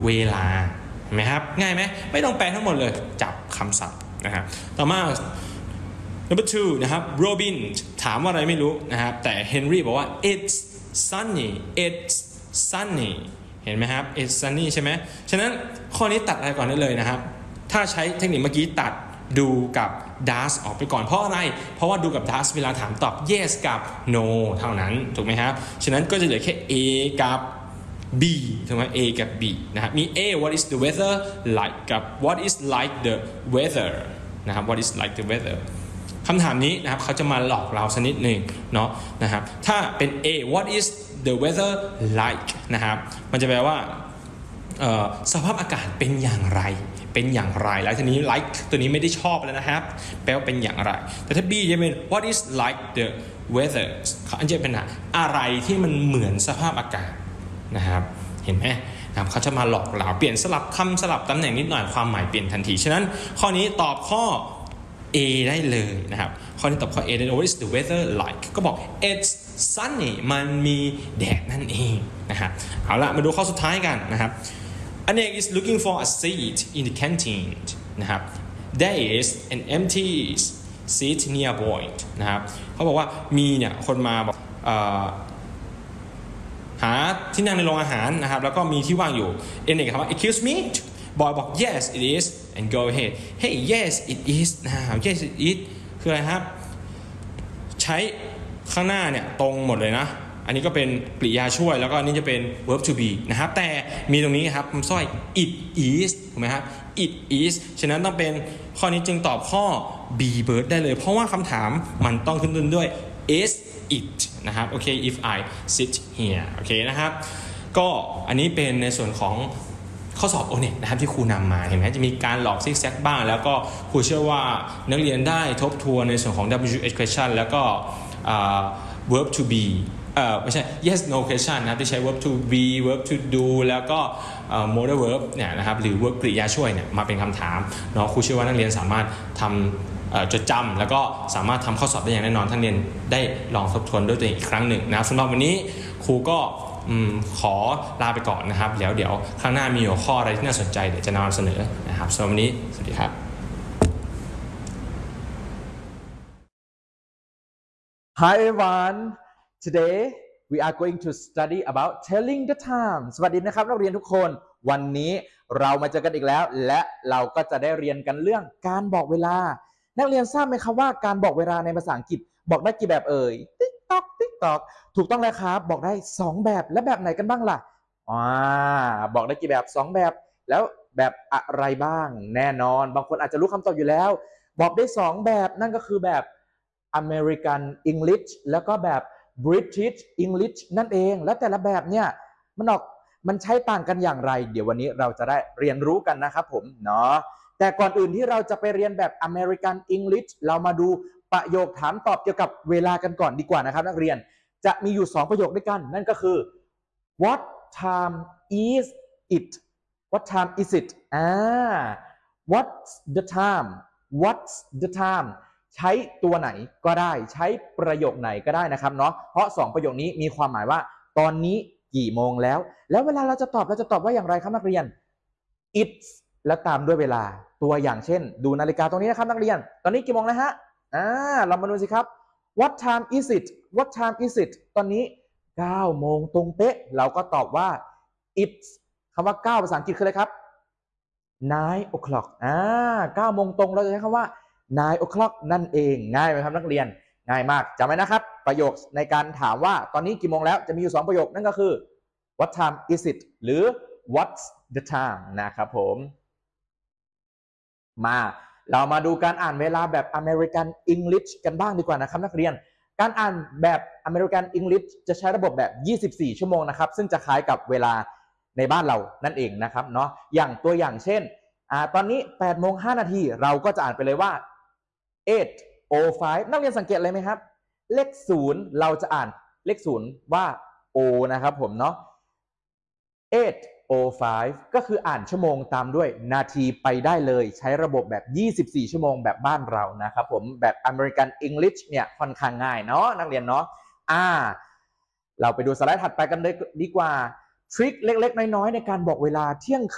เวลาเห็นไหมครับง่ายไหมไม่ต้องแปลทั้งหมดเลยจับคำศัพท์นะครับต่อมา number 2นะครับโรบินถามว่าอะไรไม่รู้นะครับแต่เฮนรี่บอกว่า it's sunny เห็นไหมครับ it's sunny ใช่ไหมฉะนั้นข้อนี้ตัดอะไรก่อนได้เลยนะครับถ้าใช้เทคนิคเมื่อกี้ตัดดูกับ does ออกไปก่อนเพราะอะไรเพราะว่าดูกับ does เวลาถามตอบ yes กับ no เท่านั้นถูกไหมครับฉะนั้นก็จะเหลือแค่ A กับ B ถูกไหม A กับ B นะครับมี A what is the weather like กับ what is like the weather นะครับ what is like the weather คำถามนี้นะครับเขาจะมาหลอกเราสักนิดหนึ่งเนาะนะครับถ้าเป็น A what is the weather like นะครับมันจะแปลว่าสภาพอากาศเป็นอย่างไรแล้วทีนี้ like ตัวนี้ไม่ได้ชอบแล้วนะครับแปลว่าเป็นอย่างไรแต่ถ้า B จะเป็น what is like the weather อันจะเป็นอะไรที่มันเหมือนสภาพอากาศนะครับเห็นไหมนะครับเขาจะมาหลอกเราเปลี่ยนสลับคำสลับตำแหน่งนิดหน่อยความหมายเปลี่ยนทันทีฉะนั้นข้อนี้ตอบข้อ A ได้เลยนะครับข้อนี้ตอบข้อ A ได้เลย what is the weather like ก็บอก it's sunny มันมีแดดนั่นเองนะครับเอาละมาดูข้อสุดท้ายกันนะครับAnek is looking for a seat in the canteen นะครับ There is an empty seat nearby นะครับเขาบอกว่ามีเนี่ยคนมาบอกหาที่นั่งในโรงอาหารนะครับแล้วก็มีที่ว่างอยู่เอ็นเอกถามว่า excuse me บอยบอก yes it is and go ahead hey yes it is นะครับ yes it is คืออะไรครับใช้ข้างหน้าเนี่ยตรงหมดเลยนะอันนี้ก็เป็นกริยาช่วยแล้วก็อันนี้จะเป็น verb to be นะครับแต่มีตรงนี้ครับคำสร้อย it is ถูกไหมครับ it is ฉะนั้นต้องเป็นข้อนี้จึงตอบข้อ B bird ได้เลยเพราะว่าคำถามมันต้องขึ้นต้นด้วย is it นะครับโอเค if I sit here โอเคนะครับก็อันนี้เป็นในส่วนของข้อสอบ O-NET นะครับที่ครูนำมาเห็นไหมจะมีการหลอกซิกแซกบ้างแล้วก็ครูเชื่อว่านักเรียนได้ทบทวนในส่วนของ WH question แล้วก็verb to beไม่ใช่ yes no question นะครับที่ใช้ verb to be verb to do แล้วก็modal verb เนี่ยนะครับหรือ verb กริยาช่วยเนี่ยมาเป็นคำถามเนาะครูเชื่อว่านักเรียนสามารถทำจดจำแล้วก็สามารถทำข้อสอบได้อย่างแน่นอนท่านเรียนได้ลองทบทวนด้วยตัวเองอีกครั้งหนึ่งนะสำหรับวันนี้ครูก็ขอลาไปก่อนนะครับเดี๋ยวครั้งหน้ามีหัวข้ออะไรที่น่าสนใจเดี๋ยวจะนำเสนอนะครับสำหรับวันนี้สวัสดีครับ Hi everyone today we are going to study about telling the time สวัสดีนะครับนักเรียนทุกคนวันนี้เรามาเจอกันอีกแล้วและเราก็จะได้เรียนกันเรื่องการบอกเวลานักเรียนทราบไหมครับว่าการบอกเวลาในภาษาอังกฤษบอกได้กี่แบบเอ่ย TikTok ถูกต้องแล้วครับบอกได้2แบบและแบบไหนกันบ้างล่ะบอกได้กี่แบบ2แบบแล้วแบบอะไรบ้างแน่นอนบางคนอาจจะรู้คำตอบอยู่แล้วบอกได้2แบบนั่นก็คือแบบ American English แล้วก็แบบ British English นั่นเองแล้วแต่ละแบบเนี่ยมันใช้ต่างกันอย่างไรเดี๋ยววันนี้เราจะได้เรียนรู้กันนะครับผมเนาะแต่ก่อนอื่นที่เราจะไปเรียนแบบ American English เรามาดูประโยคถามตอบเกี่ยวกับเวลากันก่อนดีกว่านะครับนักเรียนจะมีอยู่2ประโยคด้วยกันนั่นก็คือ What time is it What time is it What's the time What's the time ใช้ตัวไหนก็ได้ใช้ประโยคไหนก็ได้นะครับเนาะเพราะ2ประโยคนี้มีความหมายว่าตอนนี้กี่โมงแล้วเวลาเราจะตอบว่าอย่างไรครับนักเรียน it's แล้วตามด้วยเวลาตัวอย่างเช่นดูนาฬิกาตรงนี้นะครับนักเรียนตอนนี้กี่โมงแล้วฮะเรามาดูสิครับ What time is it What time is it ตอนนี้9โมงตรงเป๊ะเราก็ตอบว่า it's คำว่า9ภาษาอังกฤษคืออะไรครับ 9 o'clock 9โมงตรงเราจะใช้คำว่า9 o'clock นั่นเองง่ายไหมครับนักเรียนง่ายมากจำไว้นะครับประโยคในการถามว่าตอนนี้กี่โมงแล้วจะมีอยู่2ประโยคนั่นก็คือ What time is it หรือ What's the time นะครับผมเรามาดูการอ่านเวลาแบบ American English กันบ้างดีกว่านะครับนักเรียนการอ่านแบบ American English จะใช้ระบบแบบ24ชั่วโมงนะครับซึ่งจะคล้ายกับเวลาในบ้านเรานั่นเองนะครับเนาะอย่างตัวอย่างเช่นตอนนี้8โมง5นาทีเราก็จะอ่านไปเลยว่า8:05นักเรียนสังเกตอะไรไหมครับเลข0เราจะอ่านเลข0ว่า O นะครับผมเนาะ8:05ก็คืออ่านชั่วโมงตามด้วยนาทีไปได้เลยใช้ระบบแบบ24ชั่วโมงแบบบ้านเรานะครับผมแบบ American English เนี่ยค่อนข้างง่ายเนาะนักเรียนเนาะเราไปดูสไลด์ถัดไปกันเลยดีกว่าทริคเล็กๆน้อยๆในการบอกเวลาเที่ยงคืน